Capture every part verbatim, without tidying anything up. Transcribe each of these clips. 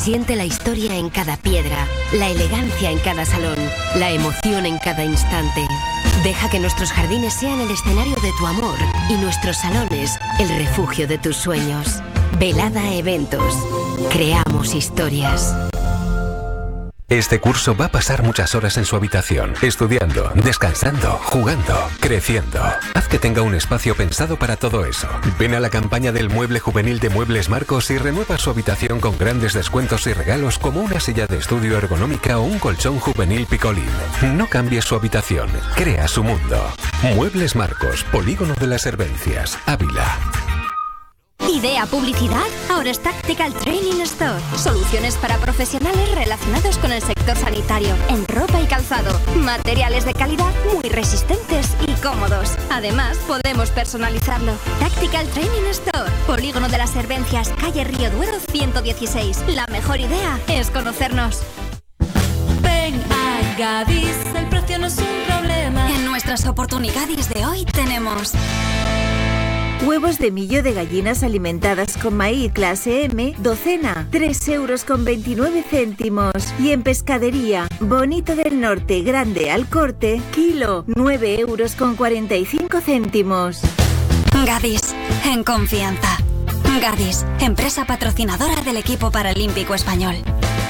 Siente la historia en cada piedra, la elegancia en cada salón, la emoción en cada instante. Deja que nuestros jardines sean el escenario de tu amor y nuestros salones el refugio de tus sueños. Velada Eventos. Creamos historias. Este curso va a pasar muchas horas en su habitación, estudiando, descansando, jugando, creciendo. Haz que tenga un espacio pensado para todo eso. Ven a la campaña del mueble juvenil de Muebles Marcos y renueva su habitación con grandes descuentos y regalos como una silla de estudio ergonómica o un colchón juvenil Picolín. No cambies su habitación, crea su mundo. Muebles Marcos, Polígono de las Herbencias, Ávila. ¿Idea publicidad? Ahora es Tactical Training Store. Soluciones para profesionales relacionados con el sector sanitario, en ropa y calzado. Materiales de calidad muy resistentes y cómodos. Además, podemos personalizarlo. Tactical Training Store. Polígono de las Herbencias, calle Río Duero ciento dieciséis. La mejor idea es conocernos. Ven a Gadis, el precio no es un problema. En nuestras oportunidades de hoy tenemos... Huevos de millo de gallinas alimentadas con maíz clase M, docena, tres euros con veintinueve céntimos. Y en pescadería, Bonito del Norte, grande al corte, kilo, nueve euros con cuarenta y cinco céntimos. Gadis, en confianza. Gadis, empresa patrocinadora del equipo paralímpico español.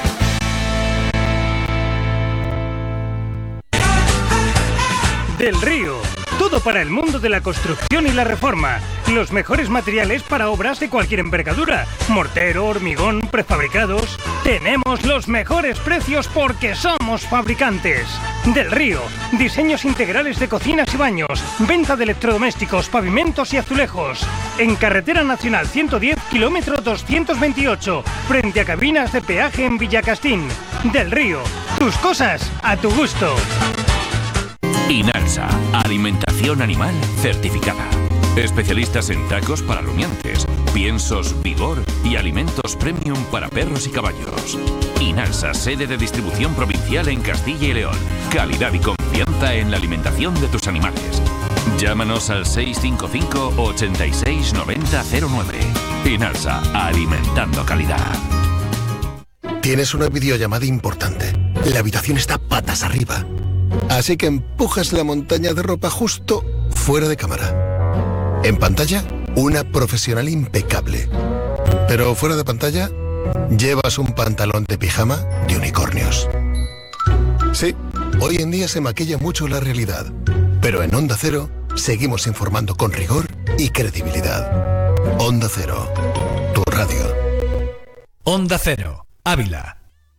Del Río. Todo para el mundo de la construcción y la reforma. Los mejores materiales para obras de cualquier envergadura. Mortero, hormigón, prefabricados. Tenemos los mejores precios porque somos fabricantes. Del Río. Diseños integrales de cocinas y baños. Venta de electrodomésticos, pavimentos y azulejos. En Carretera Nacional ciento diez, kilómetro doscientos veintiocho. Frente a cabinas de peaje en Villacastín. Del Río. Tus cosas a tu gusto. Inalsa, alimentación animal certificada. Especialistas en tacos para rumiantes, piensos Vigor y alimentos premium para perros y caballos. Inalsa, sede de distribución provincial en Castilla y León. Calidad y confianza en la alimentación de tus animales. Llámanos al seis cinco cinco, ochenta y seis, noventa cero nueve. Inalsa, alimentando calidad. Tienes una videollamada importante. La habitación está patas arriba. Así que empujas la montaña de ropa justo fuera de cámara. En pantalla, una profesional impecable. Pero fuera de pantalla, llevas un pantalón de pijama de unicornios. Sí, hoy en día se maquilla mucho la realidad. Pero en Onda Cero, seguimos informando con rigor y credibilidad. Onda Cero, tu radio. Onda Cero, Ávila.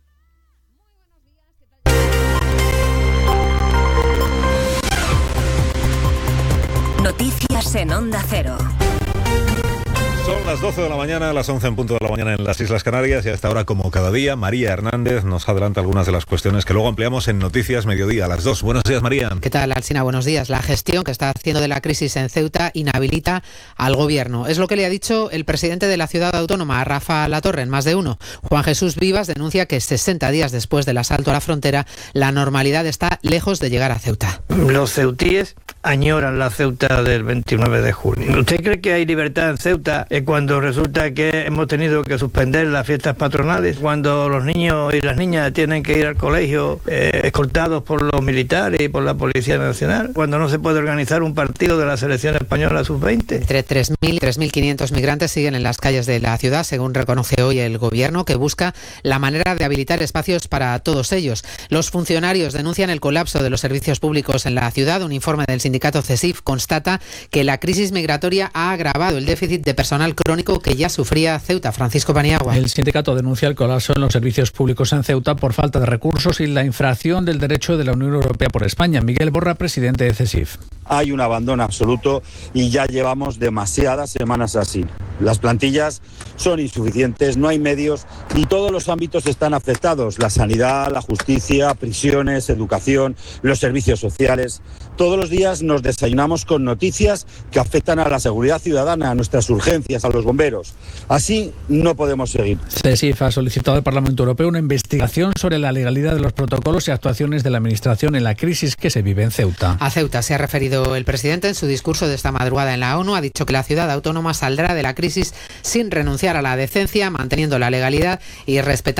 Noticias en Onda Cero. Son las doce de la mañana, las once en punto de la mañana en las Islas Canarias y a esta hora, como cada día, María Hernández nos adelanta algunas de las cuestiones que luego ampliamos en Noticias Mediodía a las dos. Buenos días, María. ¿Qué tal, Alsina? Buenos días. La gestión que está haciendo de la crisis en Ceuta inhabilita al gobierno. Es lo que le ha dicho el presidente de la ciudad autónoma, Rafa Latorre, en Más de Uno. Juan Jesús Vivas denuncia que sesenta días después del asalto a la frontera, la normalidad está lejos de llegar a Ceuta. Los ceutíes añoran la Ceuta del veintinueve de junio. ¿Usted cree que hay libertad en Ceuta eh, cuando resulta que hemos tenido que suspender las fiestas patronales? Cuando los niños y las niñas tienen que ir al colegio eh, escoltados por los militares y por la Policía Nacional? Cuando no se puede organizar un partido de la selección española sub veinte. Entre tres mil y tres mil quinientos migrantes siguen en las calles de la ciudad, según reconoce hoy el gobierno, que busca la manera de habilitar espacios para todos ellos. Los funcionarios denuncian el colapso de los servicios públicos en la ciudad. Un informe del sindicato CESIF constata que la crisis migratoria ha agravado el déficit de personal crónico que ya sufría Ceuta. Francisco Paniagua. El sindicato denuncia el colapso en los servicios públicos en Ceuta por falta de recursos y la infracción del derecho de la Unión Europea por España. Miguel Borra, presidente de CESIF. Hay un abandono absoluto y ya llevamos demasiadas semanas así. Las plantillas son insuficientes, no hay medios y todos los ámbitos están afectados. La sanidad, la justicia, prisiones, educación, los servicios sociales. Todos los días nos desayunamos con noticias que afectan a la seguridad ciudadana, a nuestras urgencias, a los bomberos. Así no podemos seguir. CESIF ha solicitado al Parlamento Europeo una investigación sobre la legalidad de los protocolos y actuaciones de la Administración en la crisis que se vive en Ceuta. A Ceuta se ha referido el presidente en su discurso de esta madrugada en la ONU. Ha dicho que la ciudad autónoma saldrá de la crisis sin renunciar a la decencia, manteniendo la legalidad y respetando